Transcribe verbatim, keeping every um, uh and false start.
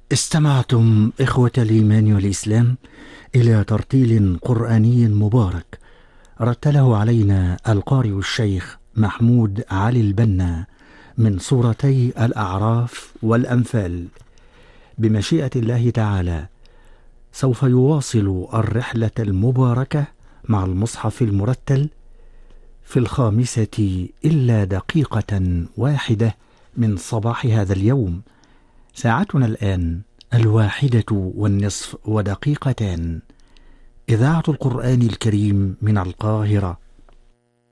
استمعتم إخوة الإيمان والإسلام إلى ترتيل قرآني مبارك رتله علينا القارئ الشيخ محمود علي البنا من سورتي الأعراف والأنفال. بمشيئة الله تعالى سوف يواصل الرحلة المباركة مع المصحف المرتل في الخامسة إلا دقيقة واحدة من صباح هذا اليوم. ساعتنا الآن الواحدة والنصف ودقيقتان. إذاعة القرآن الكريم من القاهرة